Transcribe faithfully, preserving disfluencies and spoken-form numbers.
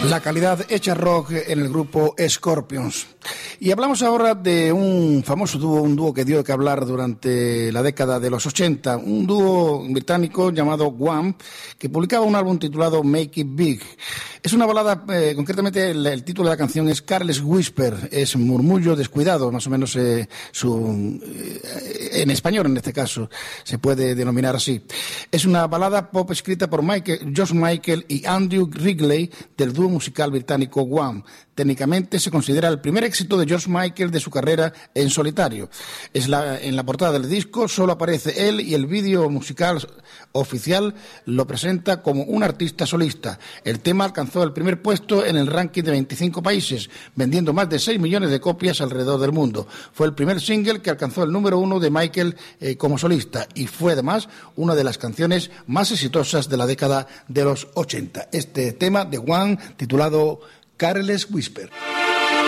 La calidad hecha rock en el grupo Scorpions. Y hablamos ahora de un famoso dúo, un dúo que dio que hablar durante la década de los ochenta, un dúo británico llamado Wham, que publicaba un álbum titulado Make It Big. Es una balada, eh, concretamente el, el título de la canción es Careless Whisper, es murmullo descuidado, más o menos eh, su, eh, en español en este caso se puede denominar así. Es una balada pop escrita por Michael, George Michael y Andrew Wrigley del dúo musical británico Wham. Técnicamente se considera el primer éxito de George Michael de su carrera en solitario. Es la, en la portada del disco solo aparece él y el vídeo musical oficial lo presenta como un artista solista. El tema alcanzó el primer puesto en el ranking de veinticinco países, vendiendo más de seis millones de copias alrededor del mundo. Fue el primer single que alcanzó el número uno de Michael eh, como solista y fue además una de las canciones más exitosas de la década de los ochenta. Este tema de Wham titulado Careless Whisper.